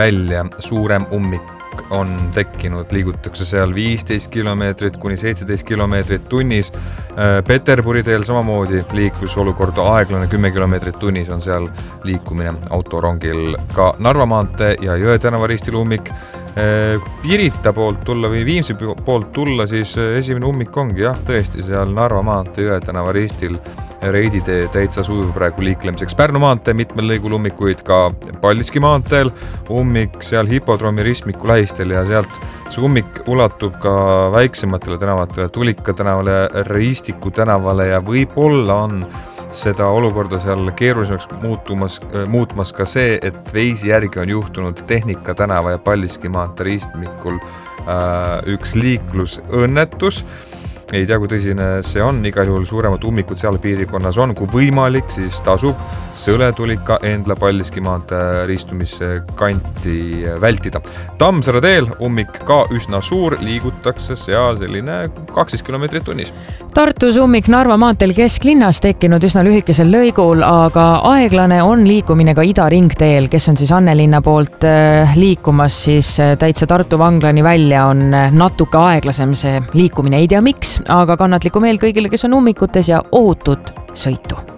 välja suurem ummik on tekkinud, liigutakse seal 15 kilomeetrit kuni 17 kilomeetrit tunnis. Peterburi teel samamoodi liiklusolukord aeglane 10 kilomeetrit tunnis on seal liikumine autorongil. Ka Narva maantee ja Jõe tänava ristil ummik. Pirita poolt tulla või Viimsi poolt tulla, siis esimene ummik ongi tõesti seal Narva maantee Jõe tänava ristil. Reiditee täitsa sujuv praegu liiklemiseks. Pärnu maantee mitmel lõigul ummikuid, ka Paldiski maanteel ummik seal Hipodroomi ristmiku lähistel ja sealt see ummik ulatub ka väiksematele tänavatele, Tulika tänavale, Ristiku tänavale ja võib-olla on seda olukorda seal keerulisemaks muutmas ka see, et Veisi järgi on juhtunud Tehnika tänava ja Paldiski maantee ristmikul üks liiklusõnnetus. Ei tea, kui tõsine see on, igal juhul suuremad ummikud seal piirikonnas on, kui võimalik, siis tasub Sõle, Tulika, Endla, Paldiski maantee ristumise kanti vältida. Tammsaare teel ummik ka üsna suur, liigutakse seal selline 12 kilomeetrit tunnis. Tartus ummik Narva maanteel kesklinnas tekkinud üsna lühikesel lõigul, aga aeglane on liikumine ka Ida ringteel, kes on siis Annelinna poolt liikumas, siis täitsa Tartu vanglani välja on natuke aeglasem see liikumine, ei tea miks, aga kannatliku meel kõigile, kes on ummikutes ja ohutut sõitu.